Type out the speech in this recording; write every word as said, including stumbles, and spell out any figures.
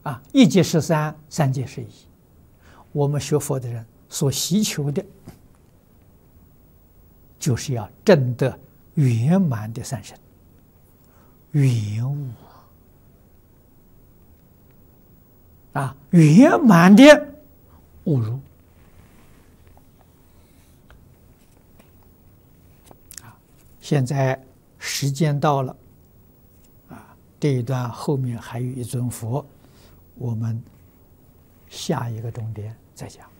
啊，一即是三，三即是一。我们学佛的人所希求的，就是要证得圆满的三身，圆悟啊，圆满的悟入啊。现在时间到了啊，这一段后面还有一尊佛，我们下一个重点再讲。